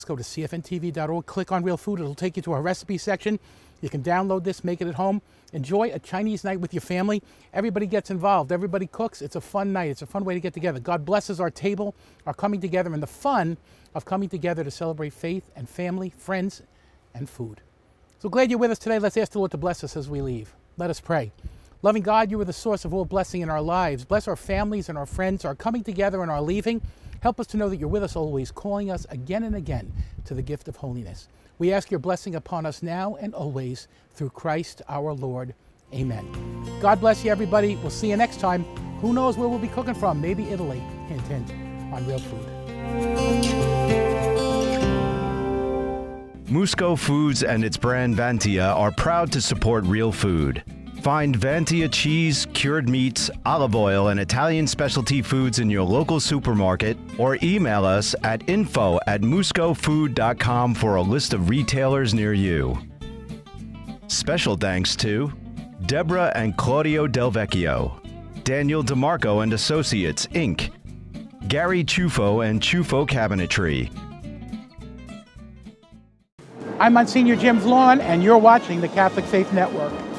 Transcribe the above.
Go to cfntv.org, click on Real Food. It'll take you to our recipe section. You can download this, make it at home. Enjoy a Chinese night with your family. Everybody gets involved. Everybody cooks. It's a fun night. It's a fun way to get together. God blesses our table, our coming together, and the fun of coming together to celebrate faith and family, friends, and food. So glad you're with us today. Let's ask the Lord to bless us as we leave. Let us pray. Loving God, you are the source of all blessing in our lives. Bless our families and our friends, our coming together and our leaving. Help us to know that you're with us always, calling us again and again to the gift of holiness. We ask your blessing upon us now and always through Christ our Lord. Amen. God bless you, everybody. We'll see you next time. Who knows where we'll be cooking from? Maybe Italy. Hint, hint, on Real Food. Musco Foods and its brand Vantia are proud to support Real Food. Find Vantia cheese, cured meats, olive oil, and Italian specialty foods in your local supermarket or email us at info@muscofood.com for a list of retailers near you. Special thanks to Deborah and Claudio Del Vecchio, Daniel DeMarco and Associates, Inc., Gary Chufo and Chufo Cabinetry. I'm Monsignor Jim Vlon, and you're watching the Catholic Faith Network.